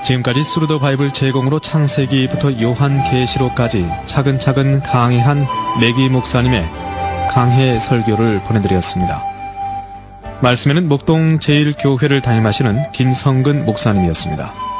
지금까지 스루더 바이블 제공으로 창세기부터 요한계시록까지 차근차근 강해한 레기 목사님의 강해 설교를 보내드렸습니다. 말씀에는 목동 제1교회를 담임하시는 김성근 목사님이었습니다.